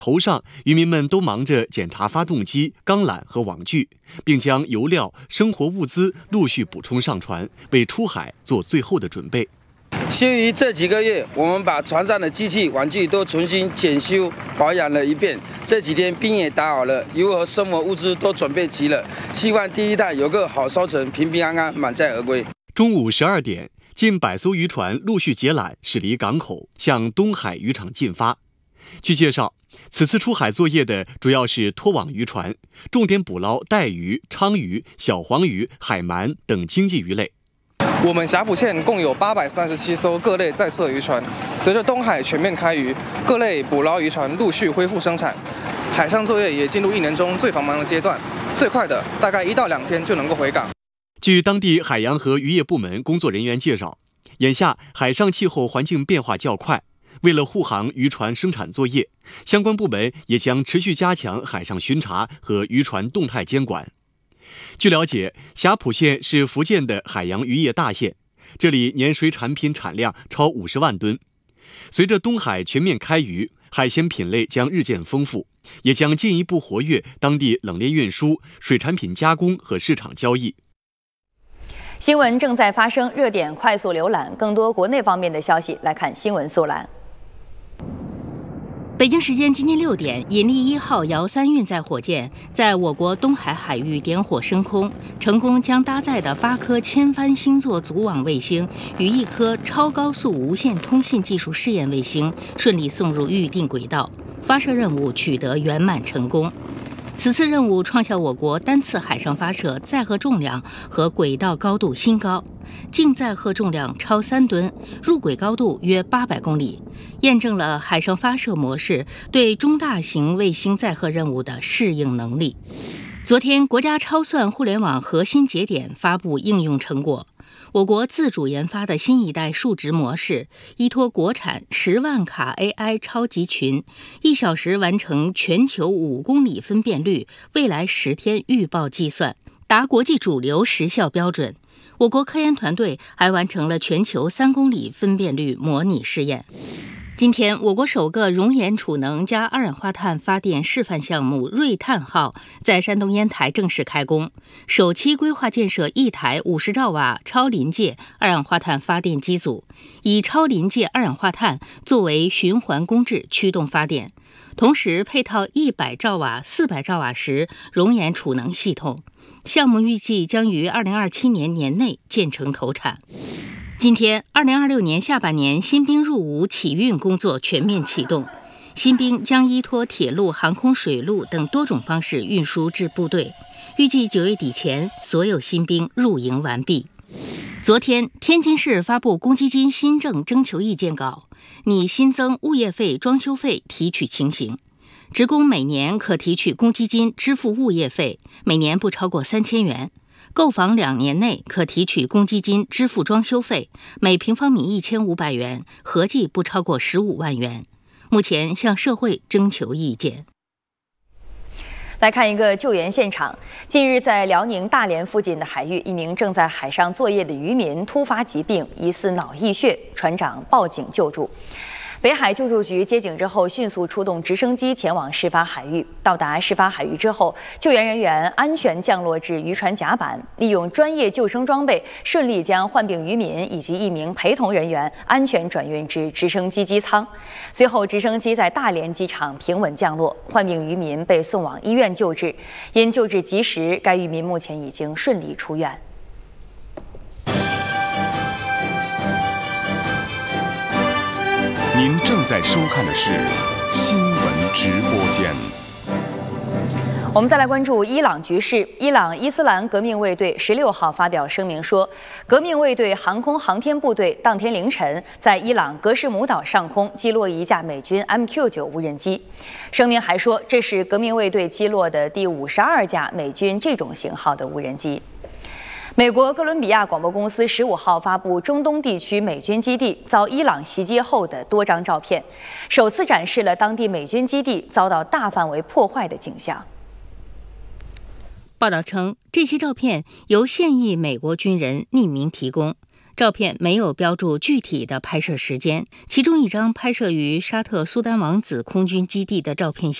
头上，渔民们都忙着检查发动机、钢缆和网具，并将油料、生活物资陆续补充上船，为出海做最后的准备。 休于这几个月，我们把船上的机器、玩具都重新检修、保养了一遍。这几天冰也打好了，油和生活物资都准备齐了。希望第一趟有个好收成，平平安安，满载而归。 中午12点，近100艘渔船陆续解缆驶离港口，向东海渔场进发。据介绍，此次出海作业的主要是拖网渔船，重点捕捞带鱼、鲳鱼、小黄鱼、海鳗等经济鱼类。 我们霞浦县共有837艘各类在色渔船，随着东海全面开渔，各类捕捞渔船陆续恢复生产，海上作业也进入1年中最繁忙的阶段，最快的大概1到2天就能够回港。 据当地海洋和渔业部门工作人员介绍，眼下海上气候环境变化较快，为了护航渔船生产作业，相关部门也将持续加强海上巡查和渔船动态监管。据了解，霞浦县是福建的海洋渔业大县，这里年水产品产量超50万吨。随着东海全面开渔，海鲜品类将日渐丰富，也将进一步活跃当地冷链运输、水产品加工和市场交易。 新闻正在发生，热点快速浏览。更多国内方面的消息，来看新闻速览。 北京时间今天6点，引力1号遥3运载火箭在我国东海海域点火升空，成功将搭载的8颗千帆星座组网卫星与1颗超高速无线通信技术试验卫星顺利送入预定轨道，发射任务取得圆满成功。此次任务创下我国单次海上发射载荷重量和轨道高度新高，净载荷重量超3吨，入轨高度约800公里，验证了海上发射模式对中大型卫星载荷任务的适应能力。昨天，国家超算互联网核心节点发布应用成果。我国自主研发的新一代数值模式，依托国产10万卡 AI 超级群，1小时完成全球5公里分辨率，未来10天预报计算，达国际主流时效标准。我国科研团队还完成了全球3公里分辨率模拟试验。今天，我国首个熔岩储能加二氧化碳发电示范项目瑞碳号在山东烟台正式开工，首期规划建设1台50兆瓦超临界二氧化碳发电机组，以超临界二氧化碳作为循环工质驱动发电，同时配套100兆瓦、400兆瓦时熔岩储能系统。项目预计将于2027年年内建成投产。今天，2026年下半年新兵入伍起运工作全面启动，新兵将依托铁路、航空、水路等多种方式运输至部队，预计9月底前所有新兵入营完毕。昨天，天津市发布公积金新政征求意见稿，拟新增物业费、装修费提取情形。职工每年可提取公积金支付物业费，每年不超过3000元。购房2年内可提取公积金支付装修费，每平方米1500元，合计不超过15万元。目前向社会征求意见。 来看一个救援现场。近日，在辽宁大连附近的海域，一名正在海上作业的渔民突发疾病，疑似脑溢血，船长报警救助。北海救助局接警之后，迅速出动直升机前往事发海域。到达事发海域之后，救援人员安全降落至渔船甲板，利用专业救生装备，顺利将患病渔民以及1名陪同人员安全转运至直升机机舱。随后，直升机在大连机场平稳降落，患病渔民被送往医院救治。因救治及时，该渔民目前已经顺利出院。 您正在收看的是新闻直播间。 我们再来关注伊朗局势。伊朗伊斯兰革命卫队16号发表声明说，革命卫队航空航天部队当天凌晨在伊朗格什姆岛上空击落一架美军 MQ-9 无人机。声明还说，这是革命卫队击落的第52架美军这种型号的无人机。美国哥伦比亚广播公司15号发布中东地区美军基地遭伊朗袭击后的多张照片，首次展示了当地美军基地遭到大范围破坏的景象。 报道称，这些照片由现役美国军人匿名提供。 照片没有标注具体的拍摄时间，其中一张拍摄于沙特苏丹王子空军基地的照片